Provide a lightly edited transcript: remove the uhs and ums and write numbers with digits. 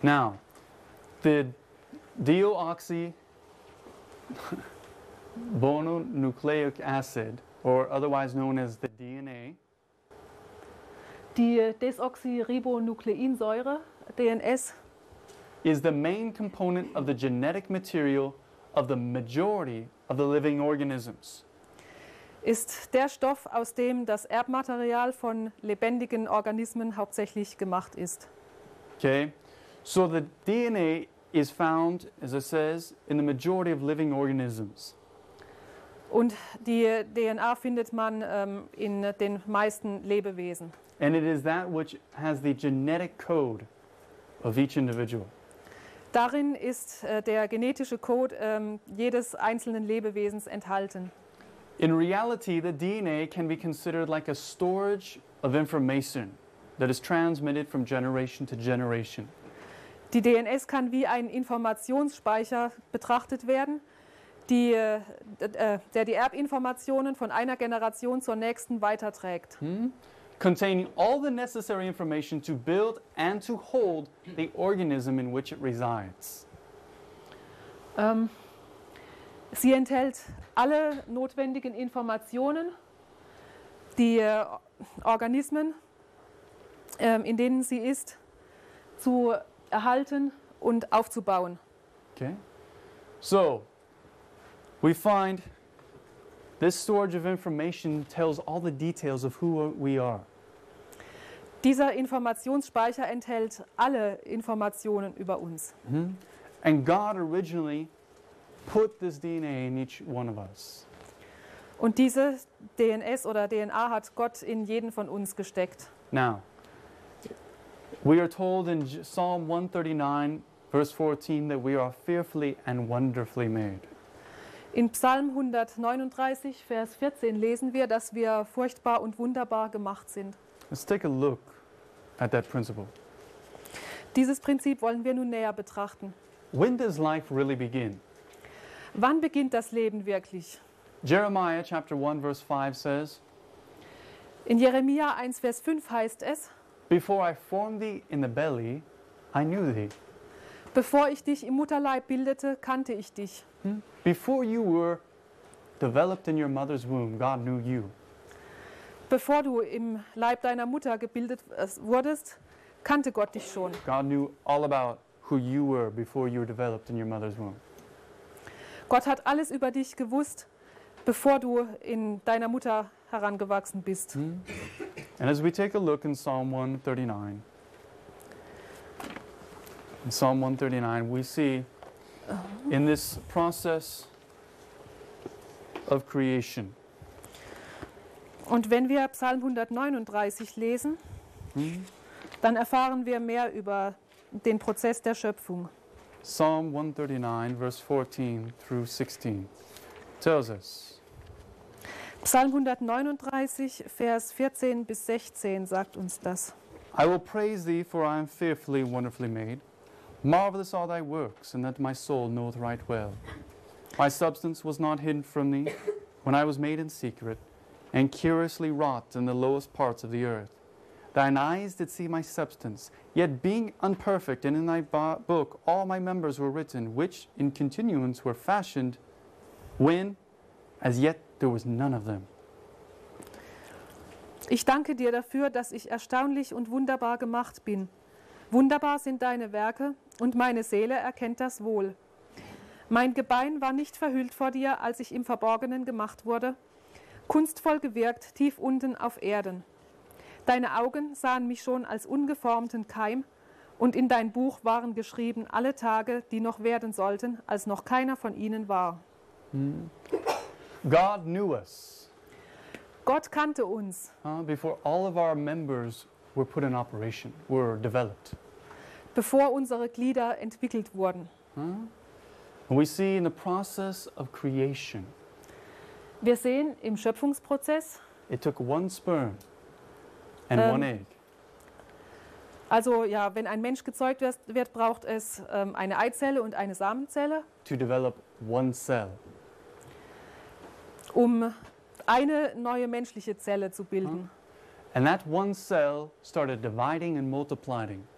Now, the deoxyribonucleic acid, or otherwise known as the DNA, Die Desoxyribonukleinsäure, DNS, is the main component of the genetic material of the majority of the living organisms. ist der Stoff, aus dem das Erbmaterial von lebendigen Organismen hauptsächlich gemacht ist. Okay? So the DNA is found, as it says, in the majority of living organisms. Und die DNA findet man in den meisten Lebewesen. And it is that which has the genetic code of each individual. Darin ist der genetische Code jedes einzelnen Lebewesens enthalten. In reality, the DNA can be considered like a storage of information that is transmitted from generation to generation. Die DNS kann wie ein Informationsspeicher betrachtet werden, der die Erbinformationen von einer Generation zur nächsten weiterträgt. Containing all the necessary information to build and to hold the organism in which it resides. Sie enthält alle notwendigen Informationen, die Organismen, in denen sie ist, zu erhalten und aufzubauen. Okay? So, we find this storage of information tells all the details of who we are. Dieser Informationsspeicher enthält alle Informationen über uns. And God originally put this DNA in each one of us. Und diese DNS oder DNA hat Gott in jeden von uns gesteckt. Now, we are told in Psalm 139, verse 14, that we are fearfully and wonderfully made. In Psalm 139, Vers 14 lesen wir, dass wir furchtbar und wunderbar gemacht sind. Let's take a look at that principle. Dieses Prinzip wollen wir nun näher betrachten. When does life really begin? Wann beginnt das Leben wirklich? Jeremiah chapter 1 verse 5 says, In Jeremia 1, Vers 5 heißt es, Before I formed thee in the belly, I knew thee. bevor ich dich im Mutterleib bildete, kannte ich dich. Before you were developed in your mother's womb, God knew you. Bevor du im Leib deiner Mutter gebildet wurdest, kannte Gott dich schon. God knew all about who you were before you were developed in your mother's womb. Gott hat alles über dich gewusst, bevor du in deiner Mutter herangewachsen bist. And as we take a look in Psalm 139, we see in this process of creation, Und wenn wir Psalm 139 lesen, dann erfahren wir mehr über den Prozess der Schöpfung. Psalm 139, verse 14 through 16, tells us, Psalm 139, Vers 14 bis 16 sagt uns das. I will praise thee, for I am fearfully and wonderfully made. Marvelous are thy works, and that my soul knoweth right well. My substance was not hidden from thee, when I was made in secret, and curiously wrought in the lowest parts of the earth. Thine eyes did see my substance, yet being unperfect, and in thy book all my members were written, which in continuance were fashioned, when as yet there was none of them. Ich danke dir dafür, dass ich erstaunlich und wunderbar gemacht bin. Wunderbar sind deine Werke, und meine Seele erkennt das wohl. Mein Gebein war nicht verhüllt vor dir, als ich im Verborgenen gemacht wurde, kunstvoll gewirkt, tief unten auf Erden. Deine Augen sahen mich schon als ungeformten Keim, und in dein Buch waren geschrieben alle Tage, die noch werden sollten, als noch keiner von ihnen war. God knew us Gott kannte uns, before all of our members were put in operation, were developed. bevor unsere Glieder entwickelt wurden. And we see in the process of creation, Wir sehen im Schöpfungsprozess, it took one sperm and one egg also ja, wenn ein Mensch gezeugt wird, braucht es eine Eizelle und eine Samenzelle, to develop one cell. um eine neue menschliche Zelle zu bilden. And that one cell started dividing and multiplying.